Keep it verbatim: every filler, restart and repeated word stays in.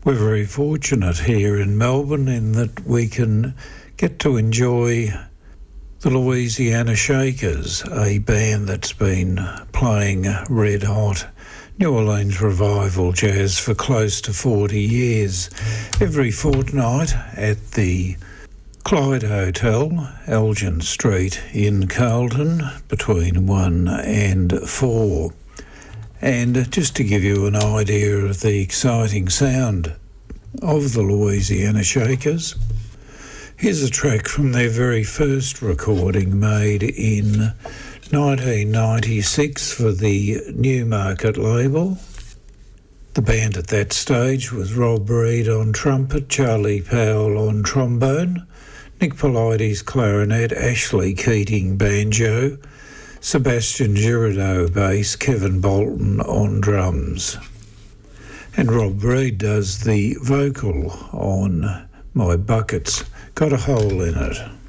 We're very fortunate here in Melbourne in that we can get to enjoy the Louisiana Shakers, a band that's been playing red hot New Orleans revival jazz for close to forty years. Every fortnight at the Clyde Hotel, Elgin Street in Carlton, between one and four. And just to give you an idea of the exciting sound of the Louisiana Shakers, here's a track from their very first recording made in nineteen ninety-six for the Newmarket label. The band at that stage was Rob Reed on trumpet, Charlie Powell on trombone, Nick Polides clarinet, Ashley Keating banjo, Sebastian Giraudot bass, Kevin Bolton on drums. And Rob Reed does the vocal on My Bucket's Got a Hole in It.